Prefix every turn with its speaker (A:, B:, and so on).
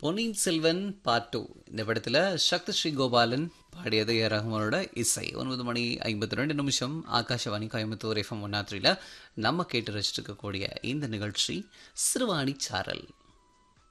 A: Ponniyin Selvan part 2 இந்த படத்தில் சக்தி ஸ்ரீ கோபாலன் பாடியது ஏ ரஹ்மானோட இசை 9:52 ஆகாஷவாணி கோயம்புத்தூர் FM 103ல் நம்ம கேட்டு ரசிச்சிருக்கக்கூடிய இந்த நிகழ்ச்சி சிறுவாணி சாரல்.